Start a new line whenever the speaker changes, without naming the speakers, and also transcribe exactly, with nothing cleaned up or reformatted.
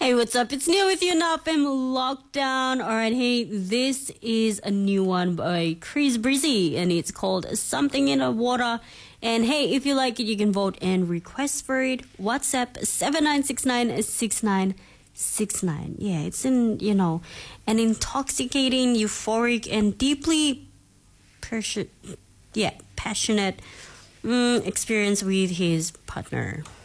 Hey, what's up? It's Neil with you now from Lockdown. All right, hey, this is a new one by Chris Breezy, and it's called Something in the Water. And hey, if you like it, you can vote and request for it. WhatsApp seven nine six nine six nine six nine. Yeah, it's in, you know, an intoxicating, euphoric, and deeply passion, yeah, passionate mm, experience with his partner.